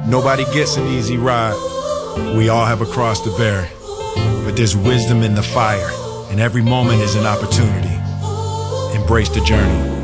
Nobody gets an easy ride. We all have a cross to bear. But there's wisdom in the fire, and every moment is an opportunity. Embrace the journey.